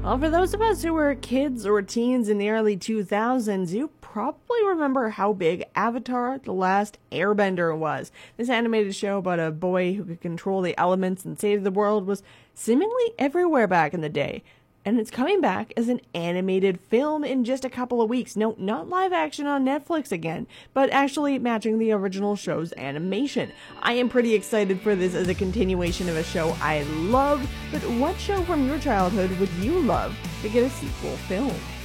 Well, for those of us who were kids or teens in the early 2000s, you probably remember how big Avatar: The Last Airbender was. This animated show about a boy who could control the elements and save the world was seemingly everywhere back in the day. And it's coming back as an animated film in just a couple of weeks. No, not live action on Netflix again, but actually matching the original show's animation. I am pretty excited for this as a continuation of a show I love, but what show from your childhood would you love to get a sequel film?